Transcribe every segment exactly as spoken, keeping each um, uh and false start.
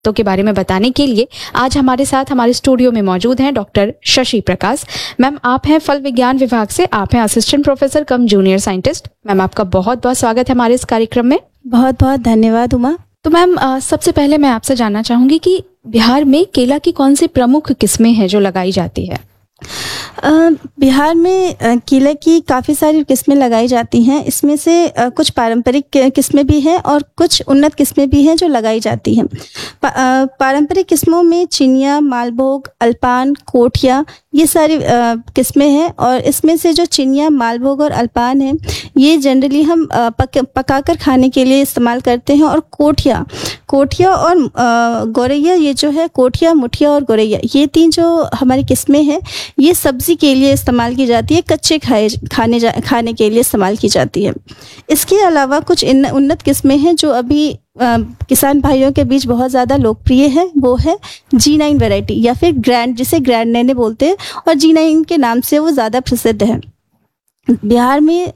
तो के बारे में बताने के लिए आज हमारे साथ हमारे स्टूडियो में मौजूद हैं डॉक्टर शशि प्रकाश। मैम, आप हैं फल विज्ञान विभाग से, आप हैं असिस्टेंट प्रोफेसर कम जूनियर साइंटिस्ट। मैम, आपका बहुत बहुत स्वागत है हमारे इस कार्यक्रम में। बहुत बहुत धन्यवाद उमा। तो मैम, सबसे पहले मैं आपसे जानना चाहूंगी कि बिहार में केला की कौन सी प्रमुख किस्में हैं जो लगाई जाती है? बिहार में केले की काफ़ी सारी किस्में लगाई जाती हैं। इसमें से कुछ पारंपरिक किस्में भी हैं और कुछ उन्नत किस्में भी हैं जो लगाई जाती हैं। पारंपरिक किस्मों में चिनिया, मालभोग, अल्पान, कोठिया ये सारी किस्में हैं। और इसमें से जो चिनिया, मालभोग और अल्पान हैं ये जनरली हम पक पकाकर खाने के लिए इस्तेमाल करते हैं। और कोठिया कोठिया और गौरैया, ये जो है कोठिया, मुठिया और गौरैया, ये तीन जो हमारी किस्में हैं ये सब्जी के लिए इस्तेमाल की जाती है, कच्चे खाए खाने जा, खाने के लिए इस्तेमाल की जाती है। इसके अलावा कुछ उन्नत किस्में हैं जो अभी आ, किसान भाइयों के बीच बहुत ज़्यादा लोकप्रिय है। वो है जी नाइन वैरायटी या फिर ग्रैंड, जिसे ग्रैंड नैने बोलते हैं, और जी नाइन के नाम से वो ज़्यादा प्रसिद्ध है। बिहार में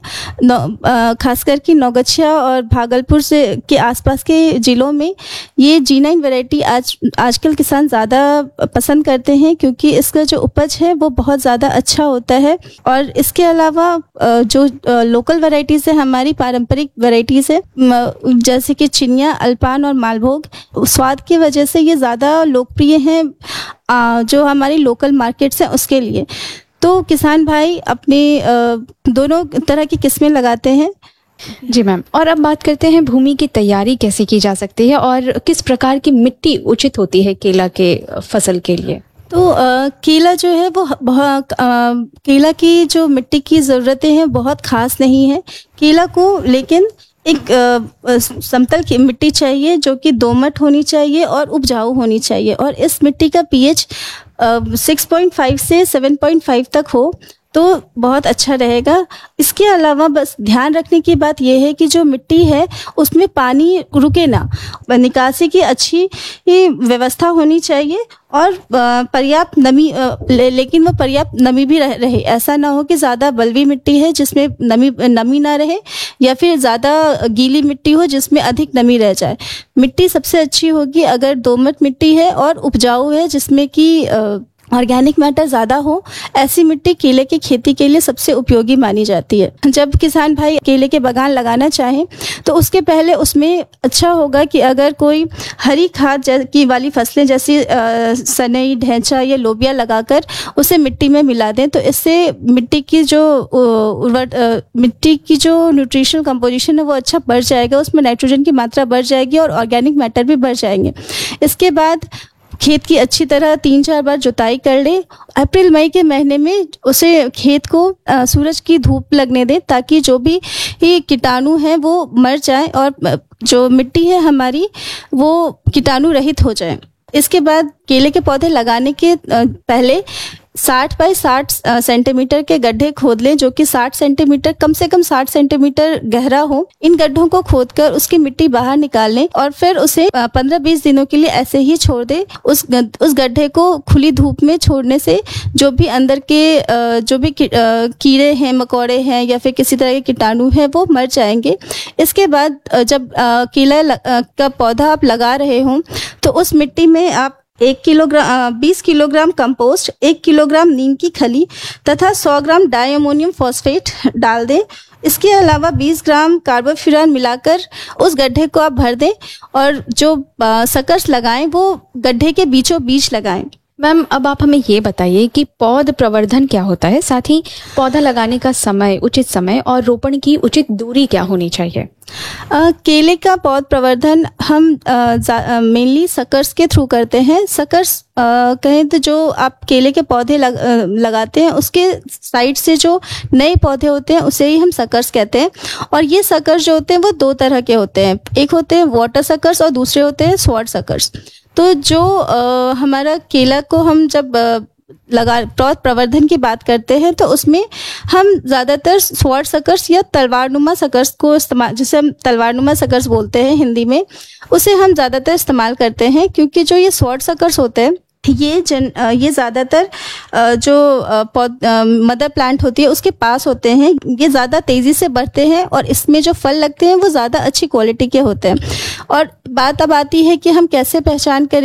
खासकर कि नौगछिया और भागलपुर से के आसपास के ज़िलों में ये जी नाइन वैरायटी आज आजकल किसान ज़्यादा पसंद करते हैं, क्योंकि इसका जो उपज है वो बहुत ज़्यादा अच्छा होता है। और इसके अलावा जो लोकल वैरायटीज़ है, हमारी पारंपरिक वैरायटीज़ है, जैसे कि चिनिया, अल्पान और मालभोग, स्वाद की वजह से ये ज़्यादा लोकप्रिय हैं जो हमारी लोकल मार्केट्स हैं उसके लिए। तो किसान भाई अपने दोनों तरह की किस्में लगाते हैं। जी मैम, और अब बात करते हैं भूमि की तैयारी कैसे की जा सकती है और किस प्रकार की मिट्टी उचित होती है केला के फसल के लिए? तो आ, केला जो है वो बहुत केला की जो मिट्टी की ज़रूरतें हैं बहुत ख़ास नहीं है। केला को लेकिन एक आ, समतल की मिट्टी चाहिए जो कि दोमट होनी चाहिए और उपजाऊ होनी चाहिए। और इस मिट्टी का पीएच सिक्स पॉइंट फाइव से सेवन पॉइंट फाइव तक हो तो बहुत अच्छा रहेगा। इसके अलावा बस ध्यान रखने की बात यह है कि जो मिट्टी है उसमें पानी रुके ना, निकासी की अच्छी व्यवस्था होनी चाहिए और पर्याप्त नमी, लेकिन वो पर्याप्त नमी भी रह, रहे। ऐसा ना हो कि ज़्यादा बलवी मिट्टी है जिसमें नमी नमी ना रहे, या फिर ज़्यादा गीली मिट्टी हो जिसमें अधिक नमी रह जाए। मिट्टी सबसे अच्छी होगी अगर दोमट मिट्टी है और उपजाऊ है, जिसमें कि ऑर्गेनिक मैटर ज़्यादा हो। ऐसी मिट्टी केले की खेती के लिए सबसे उपयोगी मानी जाती है। जब किसान भाई केले के बागान लगाना चाहें तो उसके पहले उसमें अच्छा होगा कि अगर कोई हरी खाद की वाली फसलें जैसे सनई, ढैंचा या लोबिया लगाकर उसे मिट्टी में मिला दें, तो इससे मिट्टी की जो उर्वर मिट्टी की जो न्यूट्रिशनल कंपोजिशन है वो अच्छा बढ़ जाएगा, उसमें नाइट्रोजन की मात्रा बढ़ जाएगी और ऑर्गेनिक मैटर भी बढ़ जाएंगे। इसके बाद खेत की अच्छी तरह तीन चार बार जुताई कर ले। अप्रैल मई के महीने में उसे खेत को आ, सूरज की धूप लगने दें ताकि जो भी ही कीटाणु हैं वो मर जाए और जो मिट्टी है हमारी वो कीटाणु रहित हो जाए। इसके बाद केले के पौधे लगाने के पहले साठ बाई साठ सेंटीमीटर के गड्ढे खोद लें, जो कि साठ सेंटीमीटर कम से कम साठ सेंटीमीटर गहरा हो। इन गड्ढों को खोदकर उसकी मिट्टी बाहर निकाल लें और फिर उसे पंद्रह बीस दिनों के लिए ऐसे ही छोड़ दें। उस उस गड्ढे को खुली धूप में छोड़ने से जो भी अंदर के जो भी कीड़े हैं, मकोड़े हैं या फिर किसी तरह के कीटाणु हैं वो मर जाएंगे। इसके बाद जब केला का पौधा आप लगा रहे हों तो उस मिट्टी में आप एक किलोग्राम बीस किलोग्राम कंपोस्ट, एक किलोग्राम नीम की खली तथा सौ ग्राम डाई अमोनियम फॉस्फेट डाल दें। इसके अलावा बीस ग्राम कार्बोफ्यूरॉन मिलाकर उस गड्ढे को आप भर दें और जो सकर्स लगाएं वो गड्ढे के बीचों बीच लगाएं। मैम, अब आप हमें ये बताइए कि पौध प्रवर्धन क्या होता है, साथ ही पौधा लगाने का समय, उचित समय और रोपण की उचित दूरी क्या होनी चाहिए? आ, केले का पौध प्रवर्धन हम मेनली सकर्स के थ्रू करते हैं। सकर्स कहें तो जो आप केले के पौधे लग, आ, लगाते हैं उसके साइड से जो नए पौधे होते हैं उसे ही हम सकर्स कहते हैं। और ये सकर्स जो होते हैं वो दो तरह के होते हैं, एक होते हैं वाटर सकर्स और दूसरे होते हैं स्वॉर्ड सकर्स। तो जो आ, हमारा केला को हम जब आ, लगा पौध प्रवर्धन की बात करते हैं तो उसमें हम ज़्यादातर स्वॉर्ड सकर्स या तलवारनुमा सकर्स को इस्तेमाल, जिसे हम तलवारनुमा सकर्स बोलते हैं हिंदी में, उसे हम ज़्यादातर इस्तेमाल करते हैं। क्योंकि जो ये स्वॉर्ड सकर्स होते हैं ये जन ये ज़्यादातर जो पौध मदर प्लांट होती है उसके पास होते हैं। ये ज़्यादा तेज़ी से बढ़ते हैं और इसमें जो फल लगते हैं वो ज़्यादा अच्छी क्वालिटी के होते हैं। और बात अब आती है कि हम कैसे पहचान करें